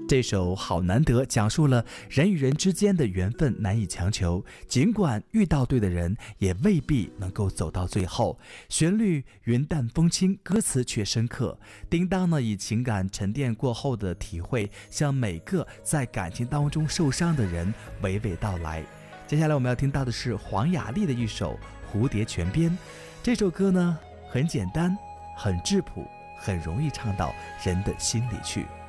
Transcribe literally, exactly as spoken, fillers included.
这首《好难得》讲述了人与人之间的缘分难以强求，尽管遇到对的人，也未必能够走到最后。旋律云淡风轻，歌词却深刻。叮当呢，以情感沉淀过后的体会，向每个在感情当中受伤的人娓娓道来。接下来我们要听到的是黄雅莉的一首《蝴蝶泉边》。这首歌呢，很简单，很质朴，很容易唱到人的心里去。